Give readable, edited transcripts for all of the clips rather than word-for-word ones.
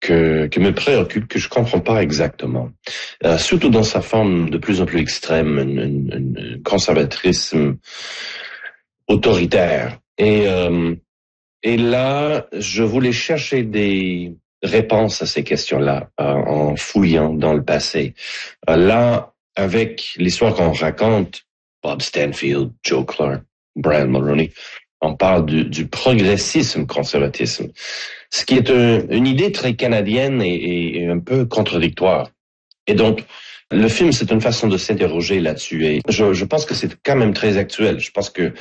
que me préoccupe, que je comprends pas exactement. Surtout dans sa forme de plus en plus extrême, un conservatisme autoritaire. Et là, je voulais chercher des réponses à ces questions-là en fouillant dans le passé. Là, avec l'histoire qu'on raconte, Bob Stanfield, Joe Clark, Brian Mulroney, on parle du progressisme conservatisme, ce qui est une idée très canadienne et un peu contradictoire. Et donc, le film, c'est une façon de s'interroger là-dessus. Et je pense que c'est quand même très actuel. Je pense que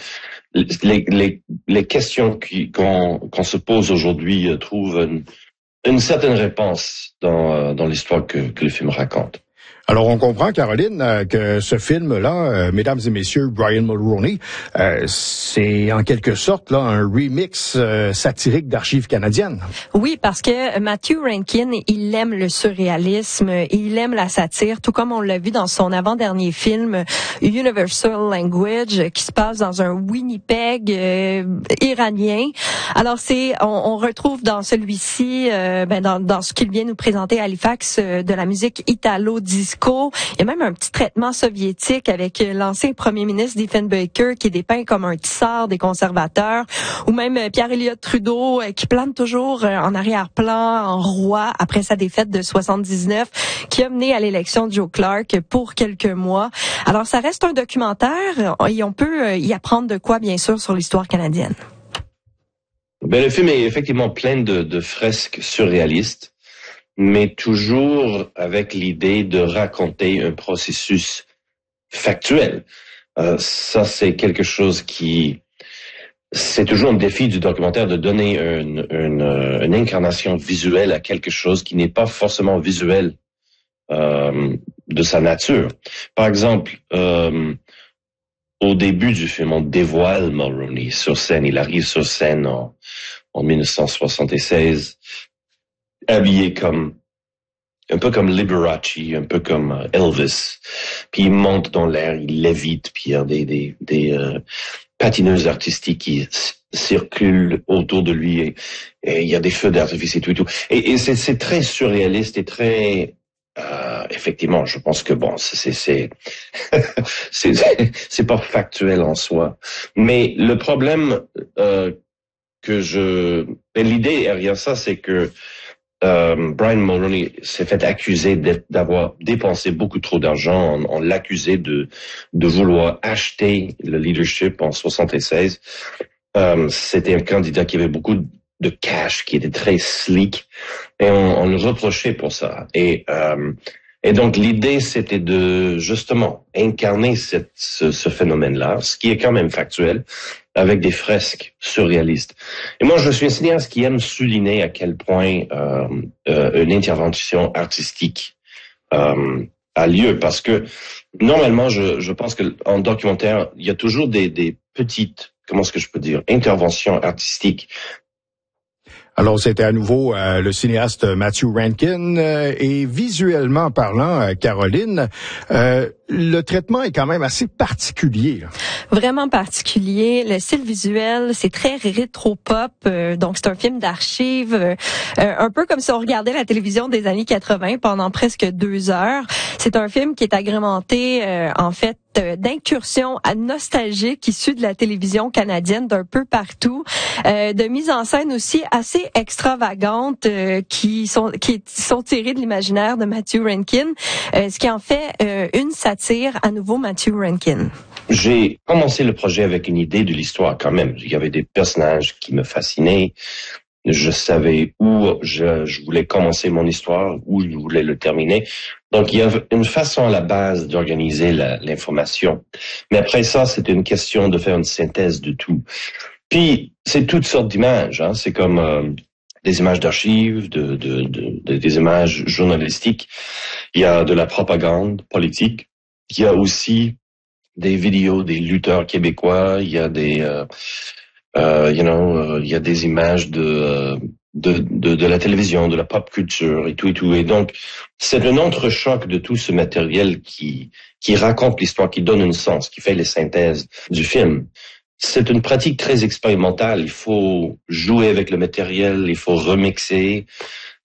les questions qu'on se pose aujourd'hui trouvent une certaine réponse dans l'histoire que le film raconte. Alors, on comprend, Caroline, que ce film-là, mesdames et messieurs, Brian Mulroney, c'est en quelque sorte là un remix satirique d'Archives canadiennes. Oui, parce que Matthew Rankin, il aime le surréalisme, il aime la satire, tout comme on l'a vu dans son avant-dernier film Universal Language, qui se passe dans un Winnipeg iranien. Alors, on retrouve dans celui-ci, dans ce qu'il vient nous présenter à Halifax, de la musique italo-disco. Il y a même un petit traitement soviétique avec l'ancien premier ministre Diefenbaker qui est dépeint comme un tissard des conservateurs, ou même Pierre-Éliott Trudeau qui plane toujours en arrière-plan en roi après sa défaite de 79 qui a mené à l'élection de Joe Clark pour quelques mois. Alors ça reste un documentaire et on peut y apprendre de quoi bien sûr sur l'histoire canadienne. Le film est effectivement plein de fresques surréalistes, mais toujours avec l'idée de raconter un processus factuel. Ça, c'est quelque chose c'est toujours un défi du documentaire de donner une incarnation visuelle à quelque chose qui n'est pas forcément visuel de sa nature. Par exemple, au début du film, on dévoile Mulroney sur scène. Il arrive sur scène en 1976. Habillé un peu comme Liberace, un peu comme Elvis. Puis il monte dans l'air, il lévite, puis il y a des patineuses artistiques qui circulent autour de lui et il y a des feux d'artifice et tout. Et c'est très surréaliste et très effectivement, je pense que bon, c'est pas factuel en soi. Mais le problème l'idée derrière ça, c'est que Brian Mulroney s'est fait accuser d'avoir dépensé beaucoup trop d'argent. On l'accusait de vouloir acheter le leadership en 76. C'était un candidat qui avait beaucoup de cash, qui était très sleek, et on le reprochait pour ça. Et donc l'idée, c'était de justement incarner ce phénomène-là, ce qui est quand même factuel, avec des fresques surréalistes. Et moi, je suis un cinéaste qui aime souligner à quel point une intervention artistique a lieu, parce que normalement, je pense que en documentaire, il y a toujours des petites, comment est-ce que je peux dire, interventions artistiques. Alors, c'était à nouveau le cinéaste Matthew Rankin et visuellement parlant, Caroline, le traitement est quand même assez particulier. Là. Vraiment particulier. Le style visuel, c'est très rétro-pop. Donc, c'est un film d'archives, un peu comme si on regardait la télévision des années 80 pendant presque 2 heures. C'est un film qui est agrémenté, en fait, d'incursions nostalgiques issues de la télévision canadienne d'un peu partout, de mise en scène aussi assez extravagantes qui sont tirées de l'imaginaire de Matthew Rankin, ce qui en fait une satire à nouveau Matthew Rankin. J'ai commencé le projet avec une idée de l'histoire quand même. Il y avait des personnages qui me fascinaient. Je savais où je voulais commencer mon histoire, où je voulais le terminer. Donc, il y a une façon à la base d'organiser l'information. Mais après ça, c'était une question de faire une synthèse de tout. Puis, c'est toutes sortes d'images. Hein. C'est comme des images d'archives, des images journalistiques. Il y a de la propagande politique. Il y a aussi des vidéos des lutteurs québécois. Il y a il y a des images de la télévision, de la pop culture et tout. Et donc, c'est un entrechoc de tout ce matériel qui raconte l'histoire, qui donne un sens, qui fait les synthèses du film. C'est une pratique très expérimentale. Il faut jouer avec le matériel, il faut remixer.